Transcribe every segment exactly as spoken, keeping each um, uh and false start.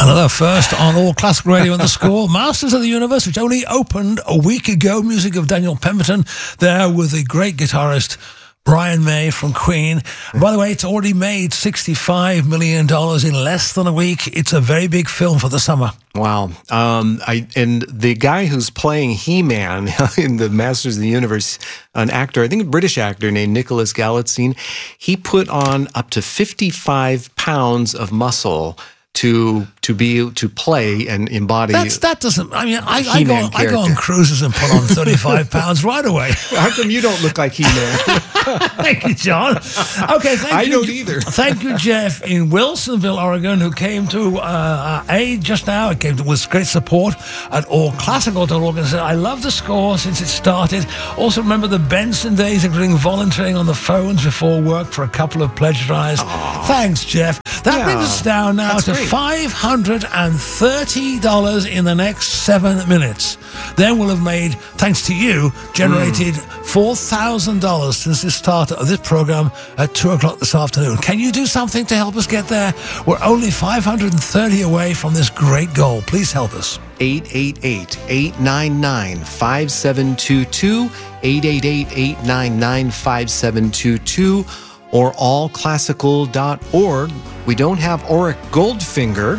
Another first on All Classic Radio on the Score, Masters of the Universe, which only opened a week ago. Music of Daniel Pemberton there with the great guitarist Brian May from Queen. And by the way, it's already made sixty-five million dollars in less than a week. It's a very big film for the summer. Wow. Um, I, and the guy who's playing He-Man in the Masters of the Universe, an actor, I think a British actor named Nicholas Galitzine, he put on up to fifty-five pounds of muscle to to be to play and embody. That's, that doesn't. I mean, I, I go I go on cruises and put on thirty-five pounds right away. How come you don't look like He-Man? Thank you, John. Okay, thank I you. don't either. Thank you, Jeff, in Wilsonville, Oregon, who came to uh, our aid just now. It came to, with great support at all classical dot org and said, I love the Score since it started. Also remember the Benson days, including volunteering on the phones before work for a couple of pledge drives. Aww. Thanks, Jeff. That yeah, brings us down now to great. five hundred thirty dollars in the next seven minutes. Then we'll have made, thanks to you, generated mm. four thousand dollars since the start of this program at two o'clock this afternoon. Can you do something to help us get there? We're only five hundred thirty away from this great goal. Please help us. eight eight eight, eight nine nine, five seven two two, eight eight eight, eight nine nine, five seven two two, or all classical dot org. We don't have Auric Goldfinger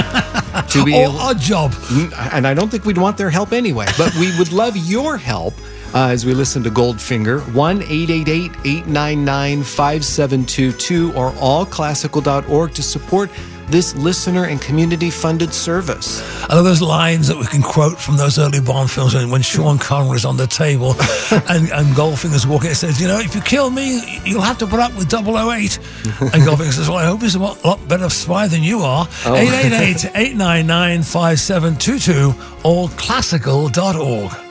to be oh, able, odd job. And I don't think we'd want their help anyway, but we would love your help uh, as we listen to Goldfinger. one eight eight eight, eight nine nine, five seven two two or all classical dot org to support this listener and community-funded service. I love those lines that we can quote from those early Bond films when, when Sean Connery's on the table and, and Goldfinger's walking. It says, you know, if you kill me, you'll have to put up with double oh eight. And Goldfinger says, well, I hope he's a lot, lot better spy than you are. Oh. eight eight eight, eight nine nine, five seven two two, all classical dot org.